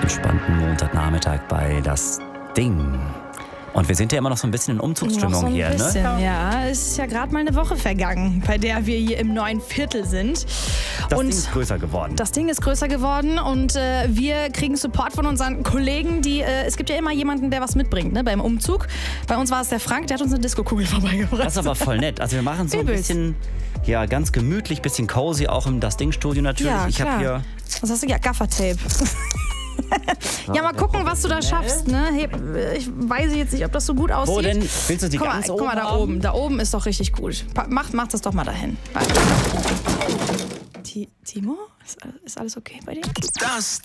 entspannten Montagnachmittag bei Das Ding. Und wir sind ja immer noch so ein bisschen in Umzugsstimmung noch so ein hier, bisschen, ne? Ja, es ist ja gerade mal eine Woche vergangen, bei der wir hier im neuen Viertel sind. Das Ding ist größer geworden. Das Ding ist größer geworden und wir kriegen Support von unseren Kollegen, es gibt ja immer jemanden, der was mitbringt, ne, beim Umzug. Bei uns war es der Frank, der hat uns eine Disco-Kugel vorbeigebracht. Das ist aber voll nett. Also wir machen so ein bisschen, ja, ganz gemütlich, bisschen cozy, auch im Das Ding-Studio natürlich. Ja, ich habe hier... Was hast du? Ja, Gaffertape. Ja, mal gucken, was du da schaffst, ne? Hey, ich weiß jetzt nicht, ob das so gut aussieht. Wo denn? Willst du die ganz oben Guck mal, da haben? oben. Da oben ist doch richtig gut. Mach das doch mal dahin. Timo? Ist alles okay bei dir? Das